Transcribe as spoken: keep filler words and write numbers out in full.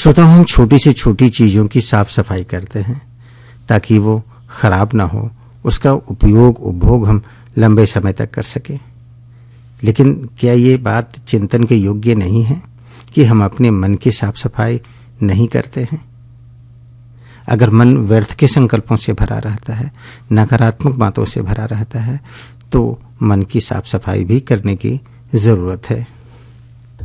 श्रोताओं, हम छोटी से छोटी चीजों की साफ सफाई करते हैं ताकि वो खराब ना हो, उसका उपयोग उपभोग हम लंबे समय तक कर सकें। लेकिन क्या ये बात चिंतन के योग्य नहीं है कि हम अपने मन की साफ सफाई नहीं करते हैं? अगर मन व्यर्थ के संकल्पों से भरा रहता है, नकारात्मक बातों से भरा रहता है, तो मन की साफ सफाई भी करने की जरूरत है।